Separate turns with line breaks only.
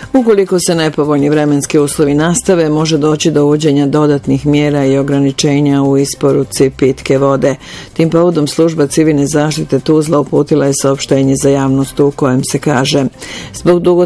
Ukoliko se nepovoljni vremenski uslovi nastave, može doći do uvođenja dodatnih mjera i ograničenja u isporuci pitke vode. Tim povodom služba civilne zaštite Tuzla uputila je saopštenje za javnost u kojem se kaže: zbog